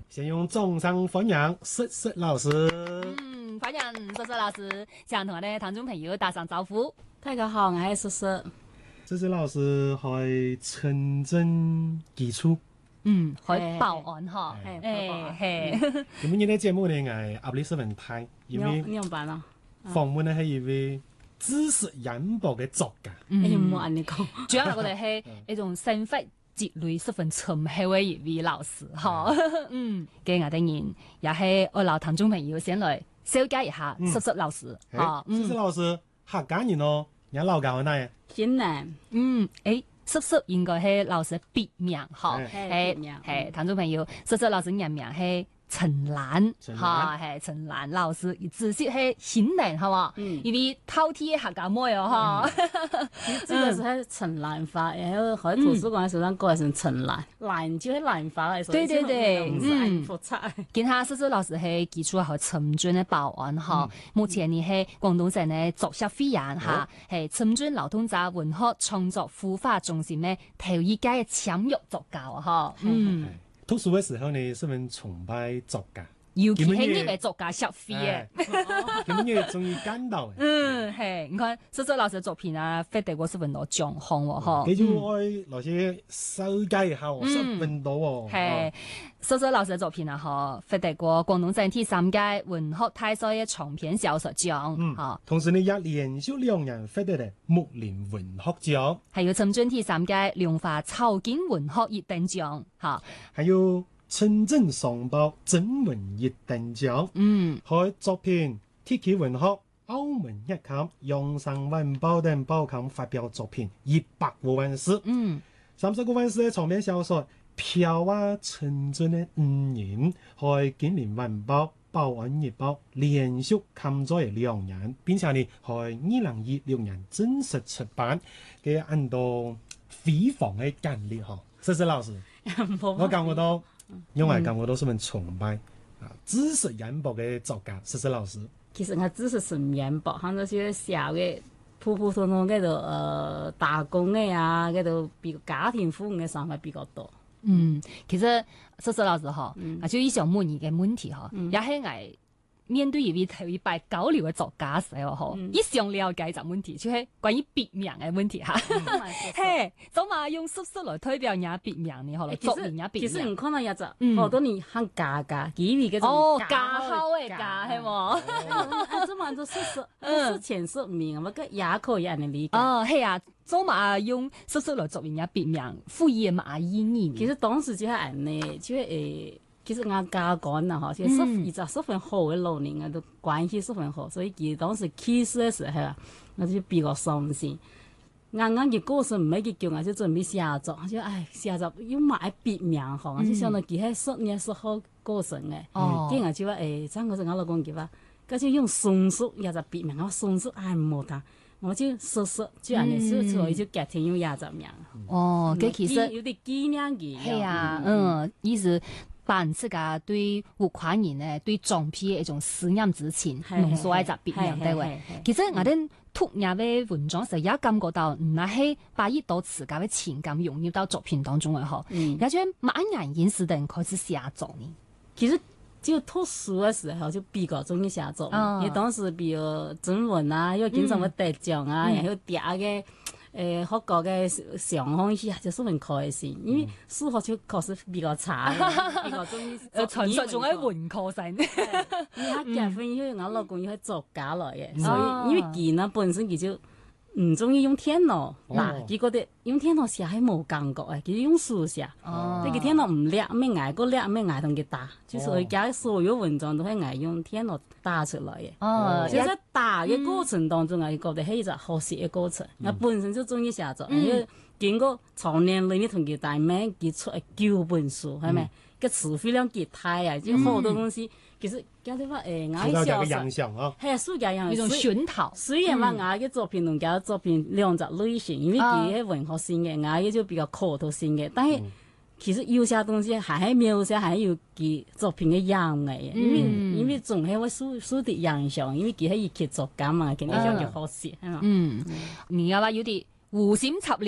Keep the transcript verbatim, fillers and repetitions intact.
先用掌聲歡迎瑟瑟老師。 嗯，歡迎瑟瑟老師，想同我哋聽眾朋友打聲招呼。 大家好，我係瑟瑟。 瑟瑟老師係城鎮基礎， 嗯，去報案嗬， 係誒係。 咁呢啲節目呢係壓力十分大，因為點樣辦啊？ 訪問呢係一位知識淵博嘅作家。 嗯，唔好按你講， 主要我哋係一種生活積累十分深厚嘅一位老師，嗬。嗯，嘅我哋人也係我老聽眾朋友先來紹介一下瑟瑟老師，嗬。 瑟瑟老師客家人咯，有老家話咩？ 雲南。 嗯，誒，瑟瑟應該係老師別名，嗬。 係係聽眾朋友，瑟瑟老師人名係陳蘭，嚇係陳蘭老師，自識係顯靈係嘛？因為饕餮客家妹哦，嚇。 呢個係陳蘭法，然後喺圖書館嘅時候改成陳蘭，蘭就係蘭法嚟， 對對對， 嗯，複雜。 見下瑟瑟老師係基礎係陳俊嘅報案嚇，目前呢係廣東省嘅作協會員嚇，係陳俊勞動者文學創作孵化中心嘅頭一屆嘅簽約作家嚇，嗯。 讀書嘅時候呢，十分崇拜作家， 尤其係呢個作家協會嘅， 咁樣終於見到。 嗯，係，你看瑟瑟老師嘅作品啊，獲得過十分多獎項喎，嗬。 佢就愛來些收街後十分多喎。 係，瑟瑟老師嘅作品啊，嗬，獲得過廣東省第三屆文學大賽嘅長篇小說獎， 嗯， 嚇。同時呢，也連續兩人獲得嘅木蓮文學獎， 還有陳俊第三屆龍華草根文學熱定獎，嚇。 還有深圳商報徵文熱定獎， 嗯， 喺作品《鐵器文學》、《澳門日刊》、《陽城晚報》等報刊發表作品一百多萬字， 嗯， 三十個萬字嘅長篇小說。漂啊！城鎮嘅五年，喺金陵晚報、報案日報連續刊載兩年，並且呢，喺二零一六年正式出版嘅很多非常嘅簡歷嗬。瑟瑟老師，我感覺到，因為感覺到十分崇拜啊，知識淵博嘅作家瑟瑟老師。 其實我知識是唔淵博，很多些小嘅普普通通嗰度誒打工嘅啊，嗰度比家庭婦女嘅想法比較多。 嗯，其實瑟瑟老師嗬，啊就以上問你嘅問題嗬，也係我面對一位頭一擺交流嘅作家時候嗬，以上了解就問題，就係關於別名嘅問題嚇。嘿，做嘛用瑟瑟來代表人家別名呢？嗬，來作人家別名。 其實唔可能有隻好多年肯假噶，幾年嘅哦，假號嘅假係冇。 誒，做嘛做瑟瑟，瑟前瑟名，我個也可以人哋理解。 哦，係啊。做嘛用瑟瑟來作人家別名，賦予嘛意義。 其實當時就係人呢，就係誒，其實我家講啊，嗬，其實十二十十分好嘅老年啊，都關係十分好，所以佢當時去世嘅時候啊，我就比較傷心。啱啱佢過世唔係佢叫我，就準備寫作，我就唉寫作要買別名嗬，我就想到佢係十年十號過世嘅，跟住我就話誒，真嗰陣我老公叫話，嗰就用松叔有隻別名，我松叔唉冇得。我就瑟瑟，就人哋說出來就家庭有廿隻名。 哦，佢其實有啲紀念嘅。 係啊，嗯，意思辦自家對有款人咧，對長輩嘅一種思念之情，濃縮喺隻別名底位。其實我哋讀入嘅文章時，也感覺到唔係把一道自家嘅情感融入到作品當中嘅嗬。嗯，而且慢慢演示等開始寫作呢。 其實。只有讀書嘅時候就比較中意寫作，因為當時比如徵文啊，因為經常會得獎啊，然後第二嘅誒學校嘅上項時就十分開心，因為數學就確實比較差，比較中意。 誒，純粹仲喺文科性。 而家結婚因為我老公要係作家來嘅，所以因為佢呢本身佢就唔中意用電腦，嗱，佢覺得用電腦寫係冇感覺嘅，佢用書寫。哦，呢個電腦唔叻，咩挨個叻，咩挨同佢打，就是佢家所有文章都係挨用電腦打出來嘅。哦，其實打嘅過程當中，我覺得係一個學習嘅過程。我本身就中意寫作，因為經過長年累月同佢大咩，佢出嚟九本書，係咪？個詞彙量幾大啊！就好多東西，其實叫啲話誒，我小時候係啊，暑假樣一種熏陶。 雖然話我嘅作品同佢嘅作品兩隻類型，因為佢係文學性嘅，我嘅就比較口頭性嘅。但係其實有些東西還係描寫，還有佢作品嘅樣嘅，因為因為總係會受受啲影響，因為佢係以劇作家嘛，佢呢種就好寫係嘛。 嗯，你要話有啲無心插柳。